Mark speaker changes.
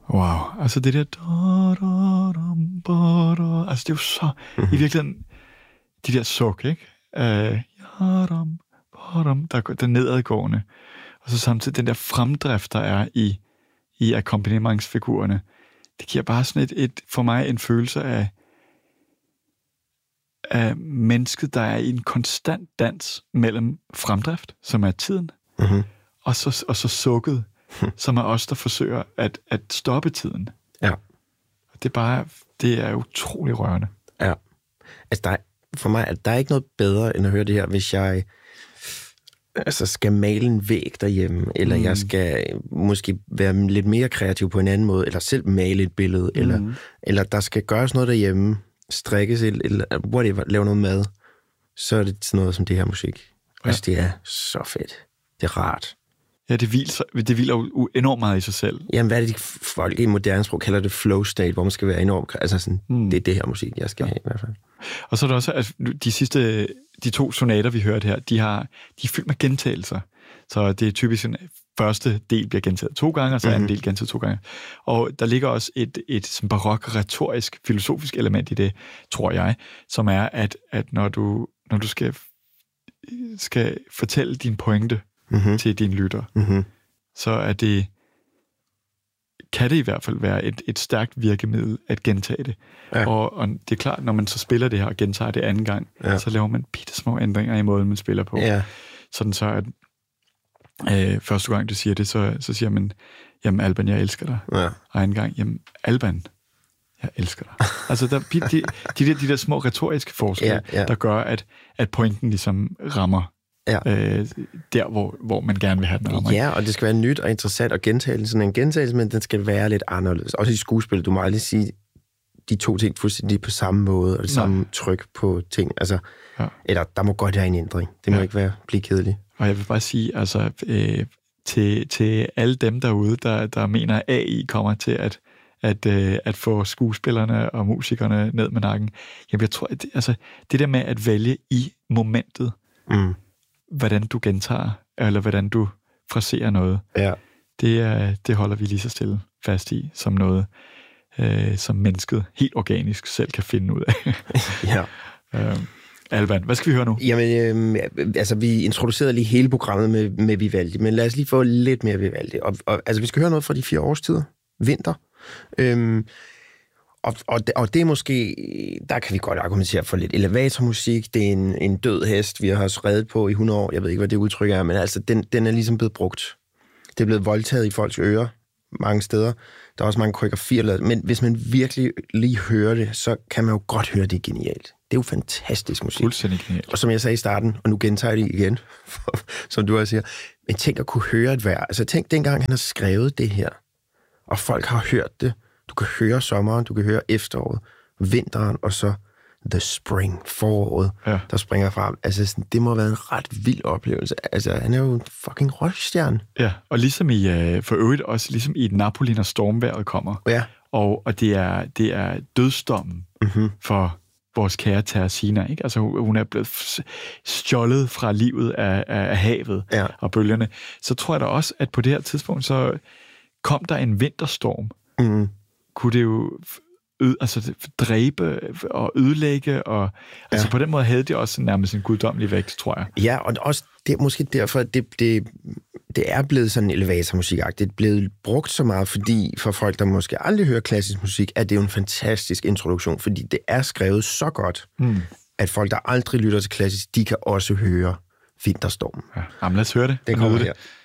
Speaker 1: Wow, altså det der... Altså det er jo så... I virkeligheden, de der suk, ikke? Der er nedadgående. Og så samtidig den der fremdrift, der er i akkompagnementsfigurerne. Det giver bare sådan for mig en følelse af mennesket, der er i en konstant dans mellem fremdrift, som er tiden, og så sukket, som er os, der forsøger at stoppe tiden.
Speaker 2: Ja.
Speaker 1: Det er utrolig rørende.
Speaker 2: Ja. Altså, for mig, der er ikke noget bedre, end at høre det her, hvis jeg skal male en væg derhjemme, eller jeg skal måske være lidt mere kreativ på en anden måde, eller selv male et billede, eller der skal gøres noget derhjemme, strikkes, eller whatever, lave noget mad, så er det sådan noget som det her musik. Ja. Altså, det er så fedt. Det er rart.
Speaker 1: Ja, det hviler jo enormt meget i sig selv.
Speaker 2: Jamen, hvad er det, de folk i moderne sprog kalder det flow state, hvor man skal være enormt... Altså sådan, det er det her musik, jeg skal have i hvert fald.
Speaker 1: Og så er der også, at de 2 sonater, vi hørte her, de er fyldt med gentagelser. Så det er typisk en første del bliver gentaget 2 gange, og så anden del gentaget 2 gange. Og der ligger også et barok, retorisk, filosofisk element i det, tror jeg, som er, at når du skal fortælle din pointe til din lytter, så kan det i hvert fald være et stærkt virkemiddel at gentage det. Ja. Og det er klart, når man så spiller det her og gentager det anden gang, så laver man bittesmå ændringer i måden, man spiller på. Ja. Sådan så, at første gang, du siger det, så siger man, jamen Alban, jeg elsker dig. Ja. Og anden gang, jamen Alban, jeg elsker dig. Altså, de der små retoriske forskelle, der gør, at pointen ligesom rammer der, hvor man gerne vil have den rammer.
Speaker 2: Ja, og det skal være nyt og interessant og gentagelse. Sådan en gentagelse, men den skal være lidt anderledes. Også i skuespil, du må aldrig sige de 2 ting fuldstændig på samme måde, og det samme tryk på ting. Altså, eller der må godt være en ændring. Det må ikke blive kedeligt.
Speaker 1: Og jeg vil bare sige, altså, til alle dem derude, der mener, at AI kommer til at få skuespillerne og musikerne ned med nakken. Jamen, jeg tror, det der med at vælge i momentet, hvordan du gentager, eller hvordan du fraserer noget, det holder vi lige så stille fast i, som noget, som mennesket helt organisk selv kan finde ud af.
Speaker 2: Ja.
Speaker 1: Alban, hvad skal vi høre nu?
Speaker 2: Jamen, vi introducerede lige hele programmet med Vivaldi, men lad os lige få lidt mere Vivaldi. Og vi skal høre noget fra de 4 årstider. Vinter. Og det er måske, der kan vi godt argumentere for lidt elevatormusik. Det er en død hest, vi har reddet på i 100 år. Jeg ved ikke, hvad det udtryk er, men altså, den er ligesom blevet brugt. Det er blevet voldtaget i folks ører mange steder. Der er også mange koreografier, men hvis man virkelig lige hører det, så kan man jo godt høre, det er genialt. Det er jo fantastisk musik.
Speaker 1: Fuldstændig genialt.
Speaker 2: Og som jeg sagde i starten, og nu gentager jeg det igen, som du også siger, men tænk at kunne høre et vejr. Altså tænk dengang, han har skrevet det her, og folk har hørt det. Du kan høre sommeren, du kan høre efteråret, vinteren, og så the spring, foråret, der springer frem. Altså, det må have været en ret vild oplevelse. Altså, han er jo en fucking rockstjerne.
Speaker 1: Ja, og ligesom for øvrigt også, ligesom i Napoli, når stormvejret kommer. Ja. Og det er dødsdommen for vores kære Teresina, ikke? Altså, hun er blevet stjålet fra livet af havet og bølgerne. Så tror jeg da også, at på det her tidspunkt, så kom der en vinterstorm. Kunne det jo dræbe og ødelægge, og altså på den måde havde det også nærmest en guddommelig vægt, tror jeg.
Speaker 2: Ja, og også det er måske derfor, at det er blevet sådan elevatormusikagtigt. Det er blevet brugt så meget, fordi for folk, der måske aldrig hører klassisk musik, er det jo en fantastisk introduktion, fordi det er skrevet så godt, at folk, der aldrig lytter til klassisk, de kan også høre Vinterstormen.
Speaker 1: Ja. Jamen, lad os høre det.
Speaker 2: Det kommer her.